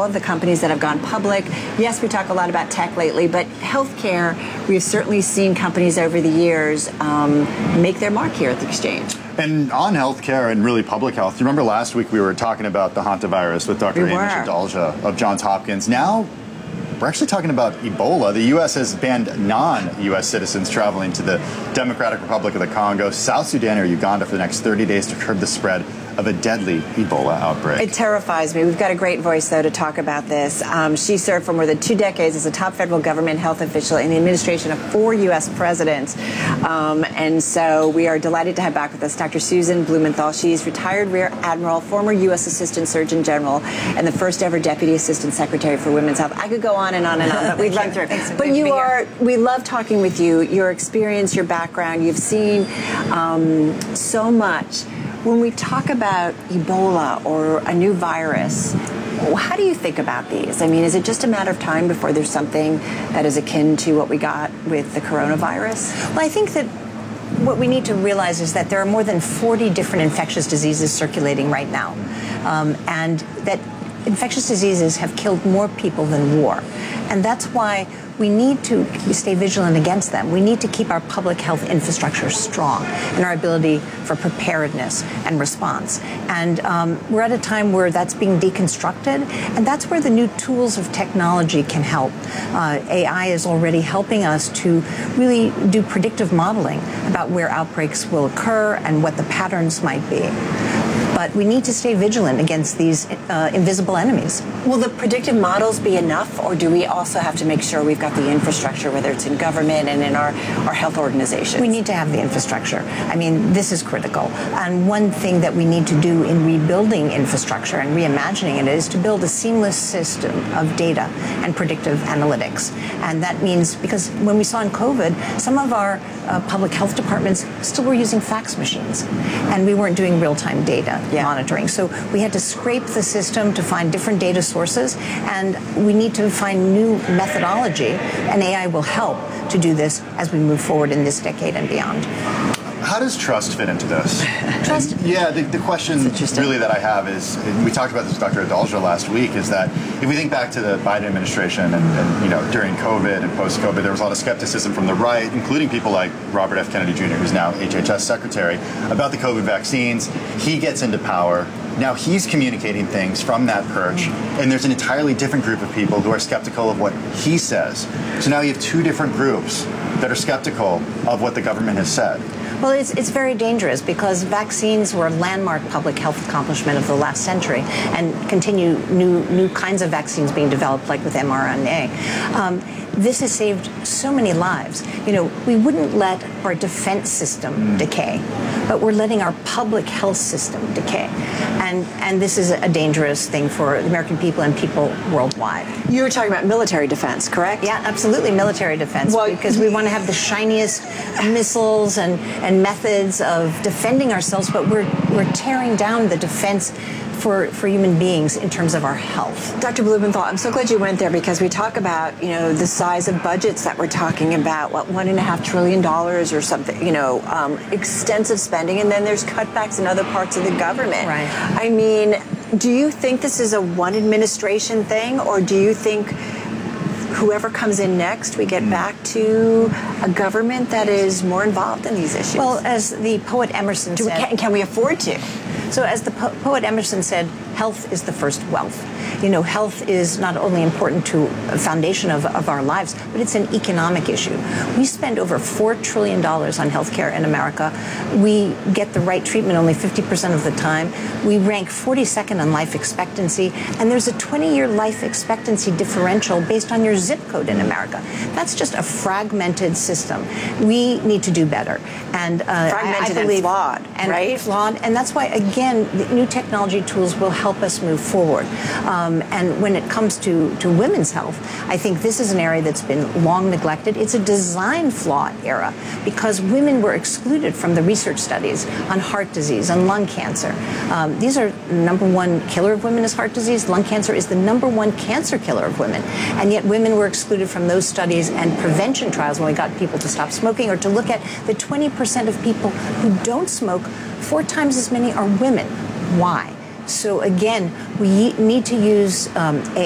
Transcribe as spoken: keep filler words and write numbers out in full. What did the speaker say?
of the companies that have gone public. Yes, we talk a lot about tech lately, but healthcare, we've certainly seen companies over the years um, make their mark here at the exchange. And on healthcare and really public health, you remember last week we were talking about the hantavirus with Doctor Amish Adalja of Johns Hopkins. Now, we're actually talking about Ebola. The U S has banned non-U S citizens traveling to the Democratic Republic of the Congo, South Sudan, or Uganda for the next thirty days to curb the spread of a deadly Ebola outbreak. It terrifies me. We've got a great voice, though, to talk about this. Um, she served for more than two decades as a top federal government health official in the administration of four U S presidents. Um, and so we are delighted to have back with us Doctor Susan Blumenthal. She's retired Rear Admiral, former U S Assistant Surgeon General, and the first ever Deputy Assistant Secretary for Women's Health. I could go on and on and on, but we'd run through. But you are, we love talking with you, your experience, your background. You've seen um, so much. When we talk about Ebola or a new virus, how do you think about these? I mean, is it just a matter of time before there's something that is akin to what we got with the coronavirus? Well, I think that what we need to realize is that there are more than forty different infectious diseases circulating right now, um, and that infectious diseases have killed more people than war. And that's why we need to stay vigilant against them. We need to keep our public health infrastructure strong and our ability for preparedness and response. And um, we're at a time where that's being deconstructed, and that's where the new tools of technology can help. Uh, A I is already helping us to really do predictive modeling about where outbreaks will occur and what the patterns might be. But we need to stay vigilant against these uh, invisible enemies. Will the predictive models be enough, or do we also have to make sure we've got the infrastructure, whether it's in government and in our, our health organizations? We need to have the infrastructure. I mean, this is critical. And one thing that we need to do in rebuilding infrastructure and reimagining it is to build a seamless system of data and predictive analytics. And that means, because when we saw in COVID, some of our uh, public health departments still were using fax machines, and we weren't doing real-time data. Yeah. Monitoring. So we had to scrape the system to find different data sources, and we need to find new methodology, and A I will help to do this as we move forward in this decade and beyond. How does trust fit into this? Trust? And yeah, the, the question really that I have is, and we talked about this with Doctor Adalja last week, is that if we think back to the Biden administration and, and you know, during COVID and post-COVID, there was a lot of skepticism from the right, including people like Robert F. Kennedy Junior, who's now H H S Secretary, about the COVID vaccines. He gets into power. Now he's communicating things from that perch, and there's an entirely different group of people who are skeptical of what he says. So now you have two different groups that are skeptical of what the government has said. Well, it's, it's very dangerous because vaccines were a landmark public health accomplishment of the last century, and continue new new kinds of vaccines being developed, like with m R N A. Um, this has saved so many lives. You know, we wouldn't let our defense system decay, but we're letting our public health system decay. And, and this is a dangerous thing for the American people and people worldwide. You were talking about military defense, correct? Yeah, absolutely, military defense, well, because we want to have the shiniest missiles and, and methods of defending ourselves, but we're, we're tearing down the defense For, for human beings in terms of our health. Doctor Blumenthal, I'm so glad you went there, because we talk about, you know, the size of budgets that we're talking about, what, one and a half trillion dollars or something, you know, um, extensive spending, and then there's cutbacks in other parts of the government. Right. I mean, do you think this is a one administration thing, or do you think whoever comes in next, we get back to a government that is more involved in these issues? Well, as the poet Emerson do said... We, can, can we afford to? So as the po poet Emerson said, health is the first wealth. You know, health is not only important to a foundation of, of our lives, but it's an economic issue. We spend over four trillion dollars on healthcare in America. We get the right treatment only fifty percent of the time. We rank forty-second on life expectancy, and there's a twenty-year life expectancy differential based on your zip code in America. That's just a fragmented system. We need to do better. And uh, fragmented I, I believe, and flawed, and right? Flawed, and that's why, again, the new technology tools will help us move forward. Um, and when it comes to, to women's health, I think this is an area that's been long neglected. It's a design flaw era, because women were excluded from the research studies on heart disease and lung cancer. Um, these are number one killer of women is heart disease. Lung cancer is the number one cancer killer of women. And yet women were excluded from those studies and prevention trials when we got people to stop smoking, or to look at the twenty percent of people who don't smoke. Four times as many are women. Why? So again, we need to use um,